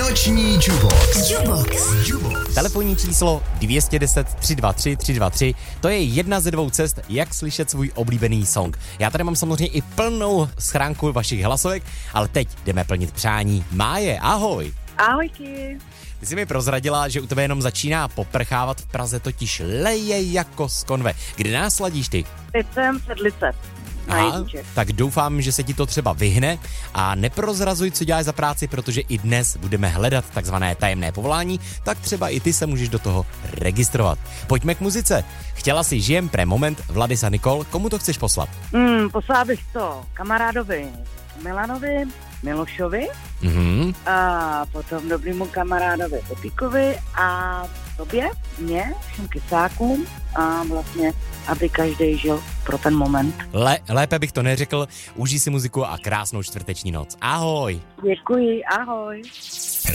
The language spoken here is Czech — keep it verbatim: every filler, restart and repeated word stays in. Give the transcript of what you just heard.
Noční Jubox. Jubox. Jubox. Telefonní číslo dvě jedna nula tři dva tři tři dva tři. To je jedna ze dvou cest, jak slyšet svůj oblíbený song. Já tady mám samozřejmě i plnou schránku vašich hlasovek, ale teď jdeme plnit přání. Máje, ahoj. Ahojky. Ty jsi mi prozradila, že u tebe jenom začíná poprchávat v Praze, totiž leje jako z konve. Kde nás ladíš ty? Teď jsem Sedlice. Aha, tak doufám, že se ti to třeba vyhne a neprozrazuj, co děláš za práci, protože i dnes budeme hledat takzvané tajemné povolání, tak třeba i ty se můžeš do toho registrovat. Pojďme k muzice. Chtěla si Žijem pre moment, Vladis a Nikol, komu to chceš poslat? Hmm, poslala bych to kamarádovi Milanovi, Milošovi, Mhm. a potom dobrýmu kamarádovi Pepíkovi a tobě, mě, všem kysákům a vlastně, aby každý žil pro ten moment. Le, lépe bych to neřekl, užij si muziku a krásnou čtvrteční noc. Ahoj! Děkuji, ahoj.